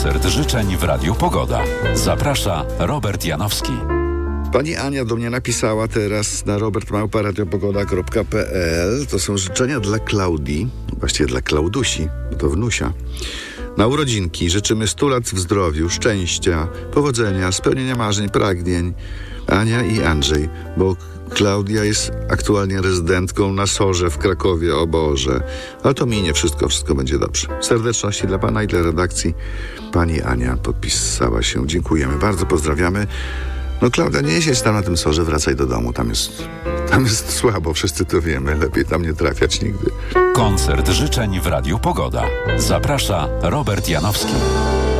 Koncert życzeń w Radiu Pogoda. Zaprasza Robert Janowski. Pani Ania do mnie napisała teraz na robertmałpa.radiopogoda.pl. To są życzenia dla Klaudii, właściwie dla Klaudusi, to wnusia. Na urodzinki życzymy 100 lat w zdrowiu, szczęścia, powodzenia, spełnienia marzeń, pragnień. Ania i Andrzej, bo Klaudia jest aktualnie rezydentką na SOR-ze w Krakowie, o Boże. Ale to minie wszystko będzie dobrze. Serdeczności dla pana i dla redakcji. Pani Ania podpisała się. Dziękujemy bardzo, pozdrawiamy. No Klaudia, nie siedź tam na tym SOR-ze, wracaj do domu. Tam jest słabo, wszyscy to wiemy. Lepiej tam nie trafiać nigdy. Koncert życzeń w Radiu Pogoda. Zaprasza Robert Janowski.